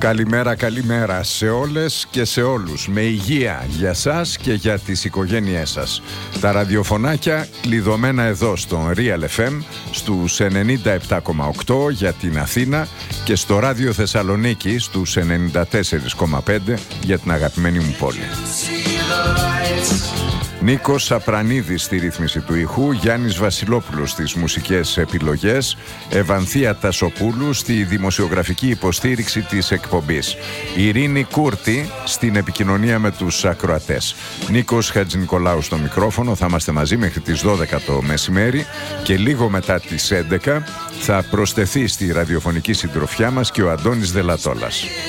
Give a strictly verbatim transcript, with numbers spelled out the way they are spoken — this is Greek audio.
Καλημέρα, καλημέρα σε όλες και σε όλους. Με υγεία για σας και για τις οικογένειές σας. Τα ραδιοφωνάκια κλειδωμένα εδώ στον Real εφ εμ στους ενενήντα επτά κόμμα οκτώ για την Αθήνα και στο Ράδιο Θεσσαλονίκη στους ενενήντα τέσσερα κόμμα πέντε για την αγαπημένη μου πόλη. Νίκος Απρανίδης στη ρύθμιση του ήχου, Γιάννης Βασιλόπουλος στις μουσικές επιλογές, Ευανθία Τασοπούλου στη δημοσιογραφική υποστήριξη της εκπομπής, Ειρήνη Κούρτη στην επικοινωνία με τους ακροατές. Νίκος Χατζηνικολάου στο μικρόφωνο. Θα είμαστε μαζί μέχρι τις δώδεκα το μεσημέρι και λίγο μετά τις έντεκα θα προσθεθεί στη ραδιοφωνική συντροφιά μας και ο Αντώνης Δελατόλας.